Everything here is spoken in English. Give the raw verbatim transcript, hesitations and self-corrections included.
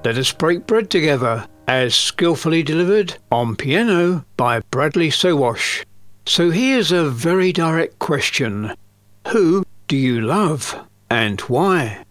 Let us break bread together, as skillfully delivered on piano by Bradley Sowash. So here's a very direct question. Who do you love and why?